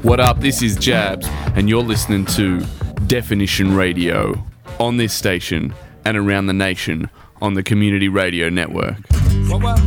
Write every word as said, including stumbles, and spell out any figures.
What up? This is Jabs, and you're listening to Definition Radio on this station and around the nation on the Community Radio Network.